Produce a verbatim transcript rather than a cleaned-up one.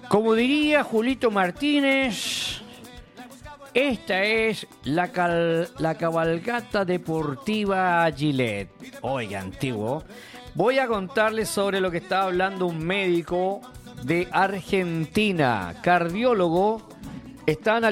Como diría Julito Martínez, esta es la, cal- la cabalgata deportiva Gillette. Oiga, antiguo. Voy a contarles sobre lo que estaba hablando un médico de Argentina, cardiólogo. Está